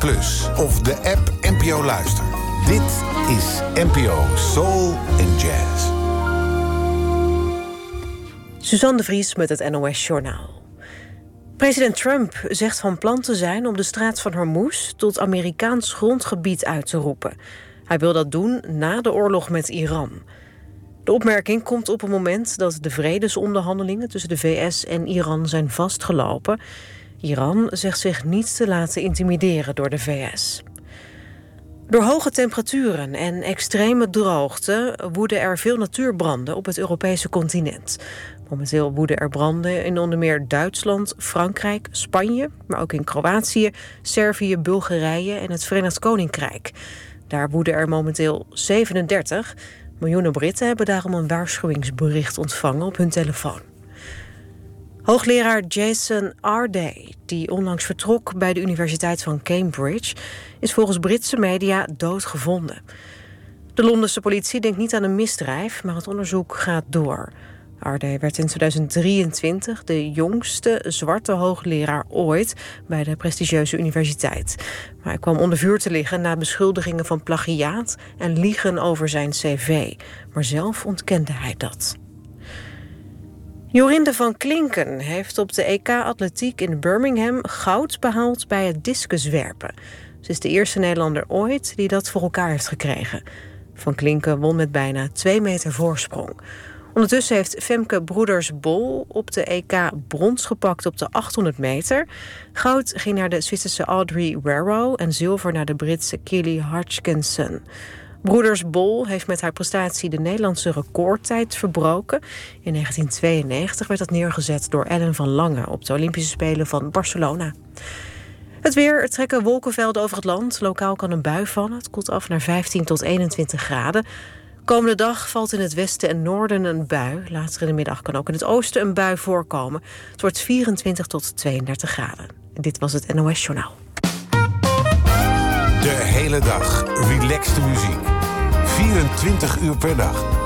Plus of de app NPO Luister. Dit is NPO Soul and Jazz. Suzanne de Vries met het NOS Journaal. President Trump zegt van plan te zijn om de straat van Hormuz tot Amerikaans grondgebied uit te roepen. Hij wil dat doen na de oorlog met Iran. De opmerking komt op een moment dat de vredesonderhandelingen tussen de VS en Iran zijn vastgelopen. Iran zegt zich niet te laten intimideren door de VS. Door hoge temperaturen en extreme droogte woeden er veel natuurbranden op het Europese continent. Momenteel woeden er branden in onder meer Duitsland, Frankrijk, Spanje, maar ook in Kroatië, Servië, Bulgarije en het Verenigd Koninkrijk. Daar woeden er momenteel 37. Miljoenen Britten hebben daarom een waarschuwingsbericht ontvangen op hun telefoon. Hoogleraar Jason Arday, die onlangs vertrok bij de Universiteit van Cambridge, is volgens Britse media doodgevonden. De Londense politie denkt niet aan een misdrijf, maar het onderzoek gaat door. Arday werd in 2023 de jongste zwarte hoogleraar ooit bij de prestigieuze universiteit. Maar hij kwam onder vuur te liggen na beschuldigingen van plagiaat en liegen over zijn cv. Maar zelf ontkende hij dat. Jorinde van Klinken heeft op de EK-atletiek in Birmingham goud behaald bij het discuswerpen. Ze is de eerste Nederlander ooit die dat voor elkaar heeft gekregen. Van Klinken won met bijna 2 meter voorsprong. Ondertussen heeft Femke Broeders-Bol op de EK brons gepakt op de 800 meter. Goud ging naar de Zwitserse Audrey Werrow en zilver naar de Britse Kelly Hodgkinson. Broeders-Bol heeft met haar prestatie de Nederlandse recordtijd verbroken. In 1992 werd dat neergezet door Ellen van Lange op de Olympische Spelen van Barcelona. Het weer, er trekken wolkenvelden over het land. Lokaal kan een bui vallen. Het koelt af naar 15 tot 21 graden. Komende dag valt in het westen en noorden een bui. Later in de middag kan ook in het oosten een bui voorkomen. Het wordt 24 tot 32 graden. En dit was het NOS Journaal. De hele dag relaxte muziek. 24 uur per dag.